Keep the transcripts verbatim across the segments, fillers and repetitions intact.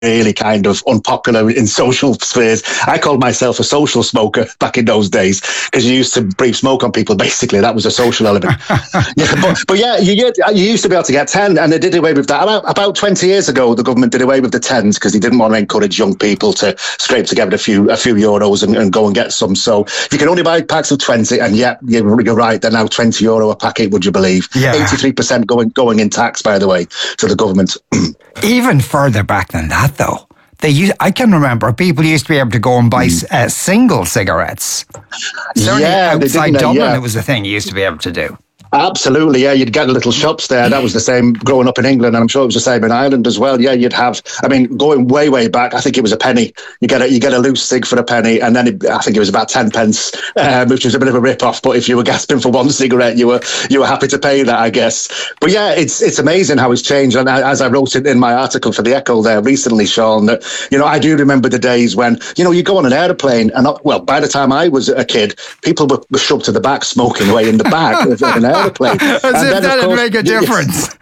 really kind of unpopular in social spheres. I called myself a social smoker back in those days because you used to breathe smoke on people. Basically, that was a social element. yeah, but, but yeah, you, you used to be able to get ten, and they did away with that. About, about twenty years ago, the government did away with the tens because they didn't want to encourage young people to scrape together a few a few euros and, and go and get some. So you can only buy packs of twenty, and yeah, you're, you're right. They're now twenty euro a packet. Would you believe? Yeah. eighty-three percent going going in tax, by the way, to the government. Even further back than that, though, they used, I can remember people used to be able to go and buy mm. uh, single cigarettes. Certainly yeah, outside they Dublin, yeah. it was a thing you used to be able to do. Absolutely, yeah. You'd get little shops there. That was the same growing up in England, and I'm sure it was the same in Ireland as well. Yeah, you'd have. I mean, going way, way back, I think it was a penny. You get a you get a loose cig for a penny, and then it, I think it was about ten pence, um, which was a bit of a rip off. But if you were gasping for one cigarette, you were you were happy to pay that, I guess. But yeah, it's it's amazing how it's changed. And I, as I wrote it in my article for the Echo there recently, Sean, that you know I do remember the days when you know you go on an aeroplane, and well, by the time I was a kid, people were, were shoved to the back smoking away in the back of an aeroplane. As if that'd make a difference.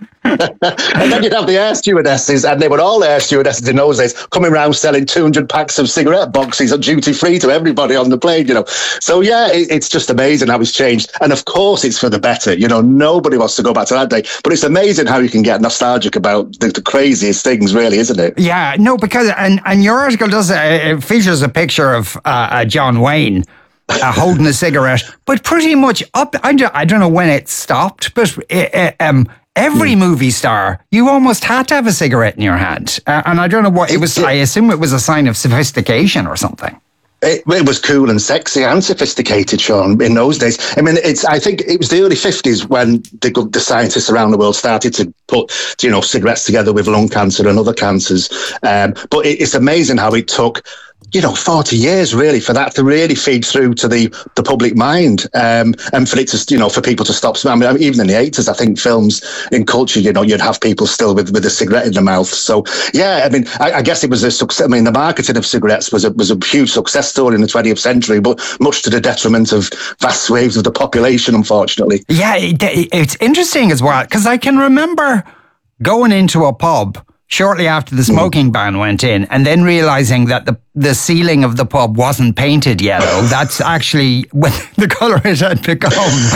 And then you'd have the air stewardesses, and they were all air stewardesses in those days, coming around selling two hundred packs of cigarette boxes at duty free to everybody on the plane, you know. So, yeah, it, it's just amazing how it's changed. And, of course, it's for the better. You know, nobody wants to go back to that day. But it's amazing how you can get nostalgic about the, the craziest things, really, isn't it? Yeah, no, because, and, and your article does, uh, it features a picture of uh, uh, John Wayne. Uh, holding a cigarette, but pretty much up. I don't, I don't know when it stopped, but uh, um, every mm. movie star, you almost had to have a cigarette in your hand, uh, and I don't know what it was. I assume it was a sign of sophistication or something. It, it was cool and sexy and sophisticated, Sean, in those days. I mean, it's. I think it was the early fifties when the, the scientists around the world started to put, you know, cigarettes together with lung cancer and other cancers. Um, but it, it's amazing how it took, you know, forty years really for that to really feed through to the, the public mind, um, and for it to, you know, for people to stop smoking. I mean, even in the eighties, I think films in culture, you know, you'd have people still with, with a cigarette in their mouth. So, yeah, I mean, I, I guess it was a success. I mean, the marketing of cigarettes was a, was a huge success story in the twentieth century, but much to the detriment of vast swathes of the population, unfortunately. Yeah, it, it's interesting as well, because I can remember going into a pub shortly after the smoking mm. ban went in, and then realising that the the ceiling of the pub wasn't painted yellow. That's actually when the colour it had become.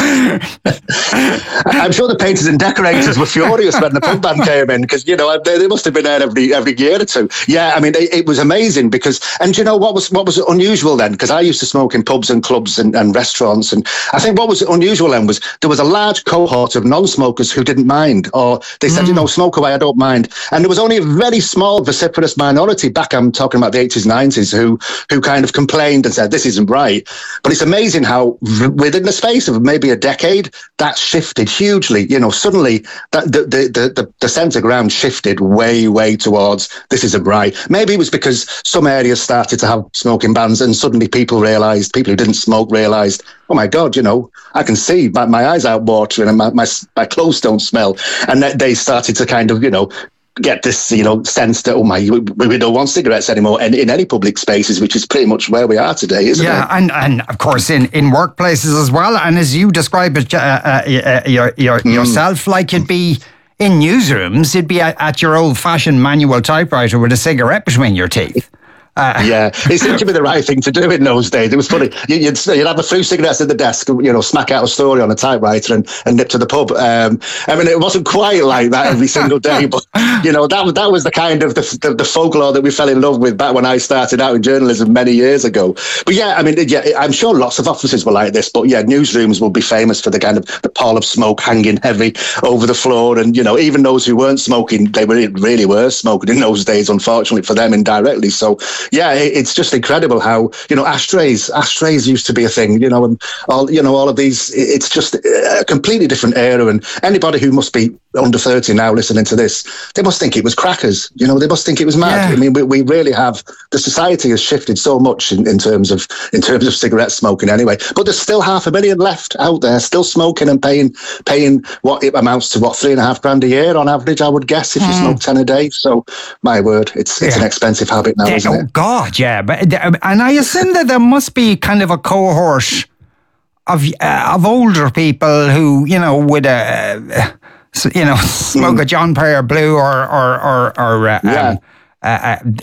I'm sure the painters and decorators were furious when the pub ban came in, because, you know, they, they must have been there every every year or two. Yeah, I mean, it, it was amazing because, and you know what was what was unusual then? Because I used to smoke in pubs and clubs and, and restaurants, and I think what was unusual then was there was a large cohort of non-smokers who didn't mind, or they said, mm. you know, smoke away, I don't mind. And there was only a very small vociferous minority back, I'm talking about the eighties, nineties, who who kind of complained and said this isn't right. But it's amazing how within the space of maybe a decade that shifted hugely. You know, suddenly that the the the, the centre ground shifted way way towards this isn't right. Maybe it was because some areas started to have smoking bans, and suddenly people realised, people who didn't smoke realised, oh my God, you know, I can see my, my eyes out watering and my, my my clothes don't smell, and they started to kind of, you know, get this, you know, sense that, oh my, we don't want cigarettes anymore in, in any public spaces, which is pretty much where we are today, isn't yeah, it? Yeah, and, and of course in, in workplaces as well. And as you describe it uh, uh, your, your, mm. yourself, like you'd be in newsrooms, you'd be at, at your old-fashioned manual typewriter with a cigarette between your teeth. Uh, yeah, it seemed to be the right thing to do in those days. It was funny. You'd, you'd have a few cigarettes at the desk, you know, smack out a story on a typewriter and, and nip to the pub. Um, I mean, it wasn't quite like that every single day, but, you know, that was, that was the kind of the, the, the folklore that we fell in love with back when I started out in journalism many years ago. But yeah, I mean, yeah, I'm sure lots of offices were like this, but yeah, newsrooms will be famous for the kind of the pall of smoke hanging heavy over the floor. And, you know, even those who weren't smoking, they really, really were smoking in those days, unfortunately for them indirectly. So, yeah, it's just incredible how, you know, ashtrays, ashtrays used to be a thing, you know, and all, you know, all of these, it's just a completely different era. And anybody who must be under thirty now listening to this, they must think it was crackers, you know, they must think it was mad. Yeah. I mean, we, we really have, the society has shifted so much in, in terms of, in terms of cigarette smoking anyway, but there's still half a million left out there, still smoking and paying, paying what it amounts to, what, three and a half grand a year on average, I would guess, if mm. you smoke ten a day. So my word, it's, it's yeah. an expensive habit now, isn't oh, it? God. Yeah, but and I assume that there must be kind of a cohort of uh, of older people who, you know, would uh, you know, smoke mm. a John Player Blue or or or, or uh, yeah. um, uh,